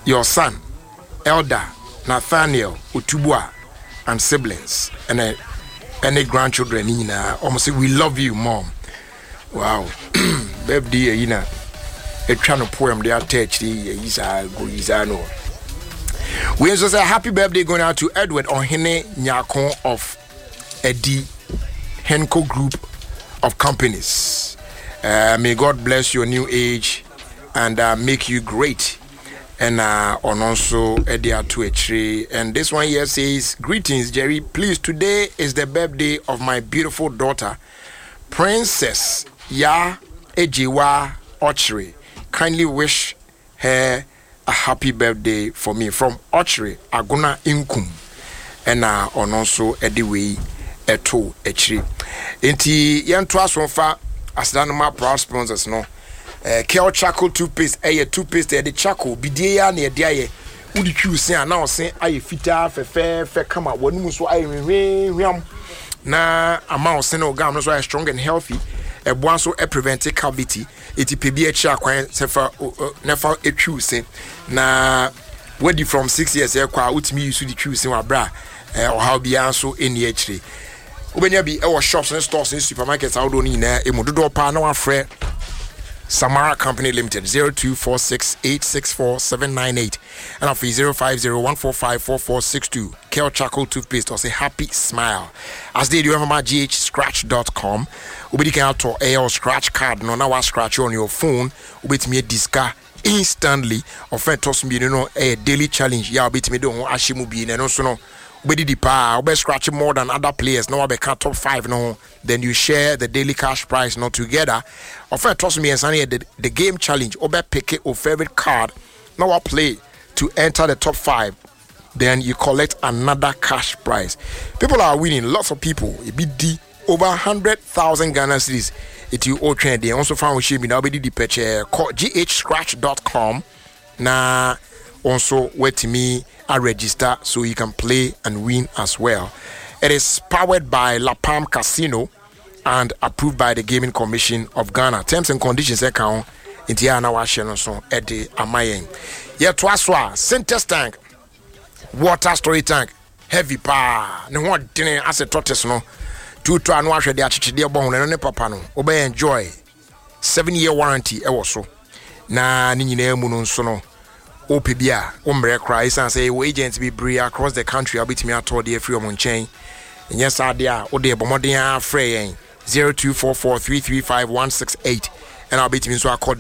your son, Elder Nathaniel Utubua, and siblings, and any grandchildren, almost say, we love you, Mom. Wow. Birthday, a channel poem, they are touched. We also say happy birthday going out to Edward Ohene Nyakon of Eddie Henko Group of Companies. May God bless your new age and make you great. And on also Edia to a tree. And this one here says, greetings, Jerry. Please, today is the birthday of my beautiful daughter, Princess Ya Ejiwa Ochre. Kindly wish her a happy birthday for me from Ochre Aguna Inkum. And on also Ediwe Eto Echri. Inti Yantua Sofa as Danoma proud sponsors no. Kel Charcoal toothpaste, toothpaste, the charcoal, bidia near dia. Would you choose now? Say, I fita, fair, come out. One so I na amount seno gam so strong and healthy. A one so a preventive cavity. It PBH acquire sefa never a choose na where from 6 years air qua with me you should choose in bra or how be also in the HT. Ubenya be our shops and stores and supermarkets out on in a modudo pa no afre Samara Company Limited 0246864798 and of 05014544462 Kel Charcoal toothpaste or say happy smile as they do my ghscratch.com ubedi can auto AL scratch card no now scratch on your phone ubeti me disca instantly or friend toss me a daily challenge ya ubeti me don ashimu bi no so no ubedi di pa ube scratch more than other players no be top 5 no then you share the daily cash prize not together or friend toss me and the game challenge ube pick your favorite card now I play to enter the top 5 then you collect another cash prize. People are winning, lots of people. It be D over 100,000 Ghana cedis. It you all trend. They also found with me now be the picture call ghscratch.com. Na also wait me a register so you can play and win as well. It is powered by La Palm Casino and approved by the Gaming Commission of Ghana. Terms and conditions account in the Ana Washian so Eddie Amayen. Yet Twaswa, Center Tank. Water storage tank heavy pa ne ho dene asset tortoise no tutu anu ahwe de achichi de bon ne papa no obey enjoy 7-year warranty e wo so na ni nyina mu no nso no opebia o mre cry san say we agents be bree across the country abitimi atọ de afri omo nchen enye sade a o de bomoden afre yen 0244335168 and I'll be to me so I call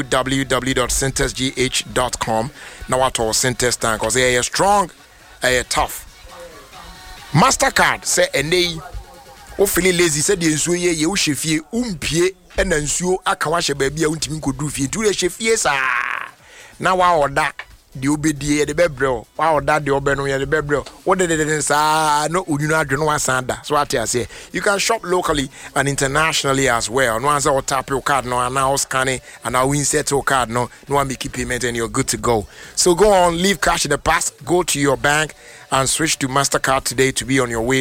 www.centersgh.com. Now I told Centers Tank because they are strong, they are tough. MasterCard say and they o feeling lazy said the nsuo ye wo hwefie umpie na nsuo aka wa hye ba bia untimi kodu fie tu le hwefie sa na wa order the obedie the bebrel wa order the obeno ye the bebrel what the sa no ununu adweno wa sanda so what I say you can shop locally and internationally as well no answer or tap your card no now scan it and now insert your card no make payment and you're good to go. So go on, leave cash in the past, go to your bank and switch to MasterCard today to be on your way